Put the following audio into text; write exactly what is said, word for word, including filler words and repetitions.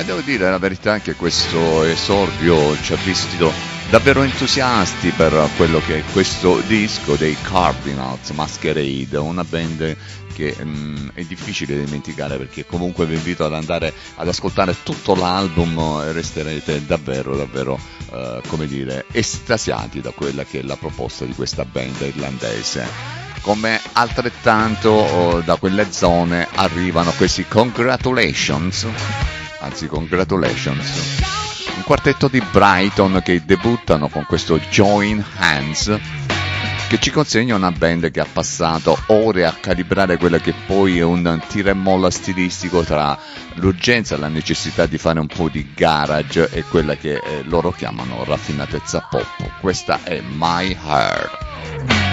devo dire la verità che questo esordio ci ha visto davvero entusiasti per quello che è questo disco dei Cardinals Masquerade, una band che mh, è difficile dimenticare, perché comunque vi invito ad andare ad ascoltare tutto l'album e resterete davvero davvero uh, come dire estasiati da quella che è la proposta di questa band irlandese. Come altrettanto oh, da quelle zone arrivano questi Congratulations, anzi Congratulations, un quartetto di Brighton che debuttano con questo Join Hands, che ci consegna una band che ha passato ore a calibrare quella che poi è un tira e molla stilistico tra l'urgenza e la necessità di fare un po' di garage e quella che eh, loro chiamano raffinatezza pop. Questa è My Heart.